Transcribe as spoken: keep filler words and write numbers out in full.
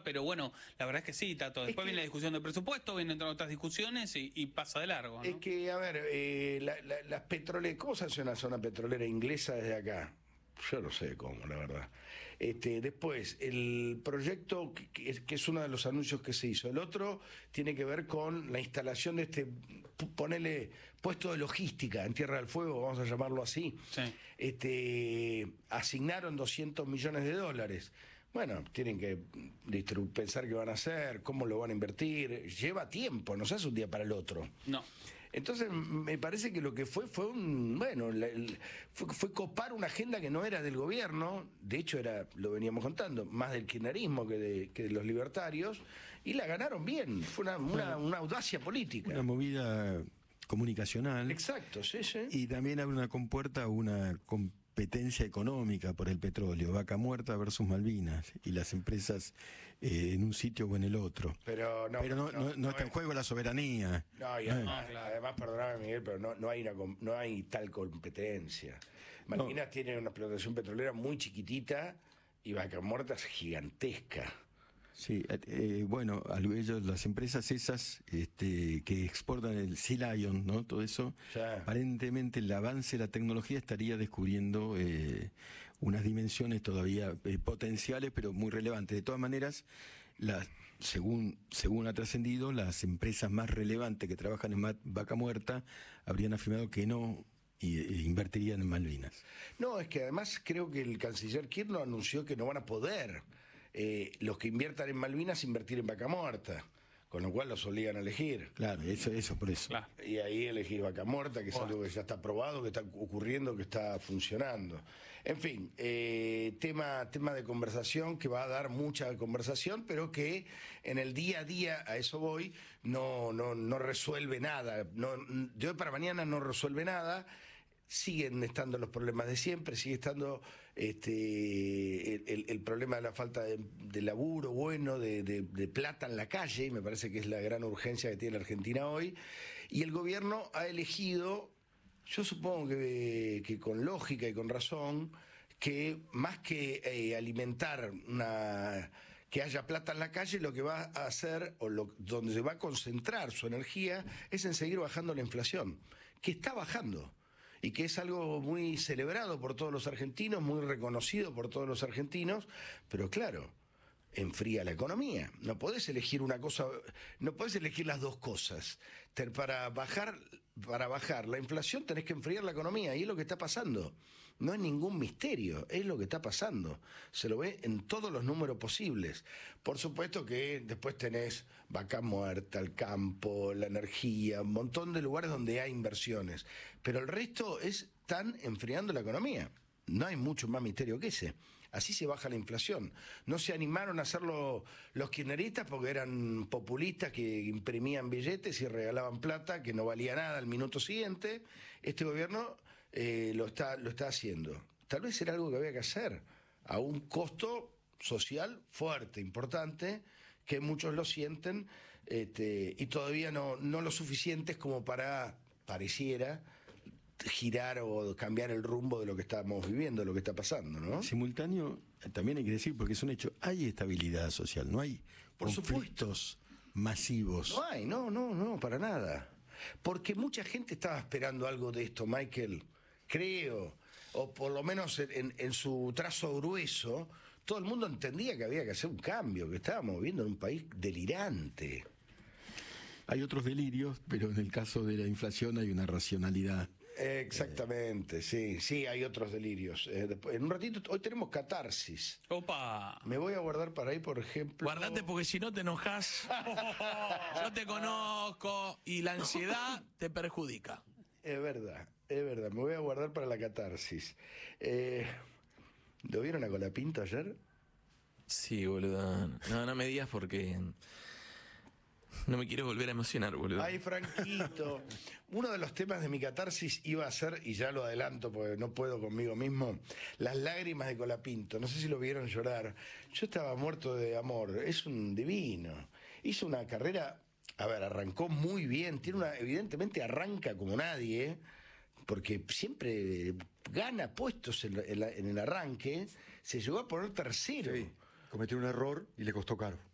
pero bueno, la verdad es que sí, Tato. Después que, viene la discusión del presupuesto, vienen otras discusiones y, y pasa de largo, ¿no? Es que, a ver, eh, la, la, las petroleras, ¿cómo se hace una zona petrolera inglesa desde acá? Yo no sé cómo, la verdad. Este, después, el proyecto, que es, que es uno de los anuncios que se hizo. El otro tiene que ver con la instalación de este, ponele, puesto de logística en Tierra del Fuego, vamos a llamarlo así. Sí. Este, asignaron doscientos millones de dólares. Bueno, tienen que pensar qué van a hacer, cómo lo van a invertir. Lleva tiempo, no se hace un día para el otro. No. Entonces me parece que lo que fue fue un bueno la, el, fue, fue copar una agenda que no era del gobierno, de hecho era, lo veníamos contando, más del kirchnerismo que de, que de los libertarios, y la ganaron bien, fue una, una, una audacia política. Una movida comunicacional. Exacto, sí, sí. Y también abre una compuerta a una competencia económica por el petróleo, Vaca Muerta versus Malvinas, y las empresas eh, en un sitio o en el otro. Pero no, pero no, no, no, no está en juego la soberanía. No, y además, no, claro. además perdóname, Miguel, pero no, no, hay una, no hay tal competencia. Malvinas no. tiene una explotación petrolera muy chiquitita y Vaca Muerta es gigantesca. Sí, eh, bueno, ellos, las empresas esas este, que exportan el Sea Lion, ¿no? Todo eso, ya. Aparentemente el avance de la tecnología estaría descubriendo eh, unas dimensiones todavía eh, potenciales, pero muy relevantes. De todas maneras, las, según, según ha trascendido, las empresas más relevantes que trabajan en Vaca Muerta habrían afirmado que no y, e invertirían en Malvinas. No, es que además creo que el canciller Kirchner anunció que no van a poder Eh, los que inviertan en Malvinas invertir en Vaca Muerta, con lo cual los obligan a elegir. Claro, eso, eso por eso. Claro. Y ahí elegir Vaca Muerta, que es bueno. algo que ya está probado, que está ocurriendo, que está funcionando. En fin, eh, tema, tema de conversación que va a dar mucha conversación, pero que en el día a día, a eso voy, no, no, no resuelve nada. No, de hoy para mañana no resuelve nada. Siguen estando los problemas de siempre, sigue estando este, el, el, el problema de la falta de, de laburo bueno, de, de, de plata en la calle, y me parece que es la gran urgencia que tiene la Argentina hoy, y el gobierno ha elegido, yo supongo que, que con lógica y con razón, que más que eh, alimentar una... que haya plata en la calle, lo que va a hacer, o lo, donde se va a concentrar su energía, es en seguir bajando la inflación, que está bajando. Y que es algo muy celebrado por todos los argentinos, muy reconocido por todos los argentinos, pero claro, enfría la economía. No podés elegir una cosa, no podés elegir las dos cosas. Para bajar, para bajar la inflación tenés que enfriar la economía, y es lo que está pasando. No es ningún misterio, es lo que está pasando. Se lo ve en todos los números posibles. Por supuesto que después tenés Vaca Muerta, el campo, la energía, un montón de lugares donde hay inversiones. Pero el resto es tan enfriando la economía. No hay mucho más misterio que ese. Así se baja la inflación. No se animaron a hacerlo los kirchneristas porque eran populistas que imprimían billetes y regalaban plata que no valía nada al minuto siguiente. Este gobierno eh, lo está, lo está haciendo. Tal vez era algo que había que hacer a un costo social fuerte, importante, que muchos lo sienten este, y todavía no, no lo suficientes como para, pareciera, girar o cambiar el rumbo de lo que estamos viviendo, de lo que está pasando, ¿no? Simultáneo, también hay que decir, porque es un hecho, hay estabilidad social, no hay Por conflictos supuesto. masivos. No hay, no, no, no, para nada. Porque mucha gente estaba esperando algo de esto, Michael, creo, o por lo menos en, en su trazo grueso, todo el mundo entendía que había que hacer un cambio, que estábamos viviendo en un país delirante. Hay otros delirios, pero en el caso de la inflación hay una racionalidad. Exactamente, eh. sí, sí, hay otros delirios. Eh, después, en un ratito, hoy tenemos catarsis. ¡Opa! Me voy a guardar para ahí, por ejemplo. Guardate porque si no te enojas. Yo te conozco y la ansiedad te perjudica. Es verdad, es verdad. Me voy a guardar para la catarsis. Eh, ¿Lo vieron a Colapinto ayer? Sí, boludo. No, no me digas porque... No me quiero volver a emocionar, boludo. Ay, Franquito. Uno de los temas de mi catarsis iba a ser, y ya lo adelanto porque no puedo conmigo mismo, las lágrimas de Colapinto. No sé si lo vieron llorar. Yo estaba muerto de amor. Es un divino. Hizo una carrera, a ver, arrancó muy bien. Tiene una, evidentemente arranca como nadie, porque siempre gana puestos en, en, la, en el arranque. Se llegó a poner tercero. Sí, cometió un error y le costó caro.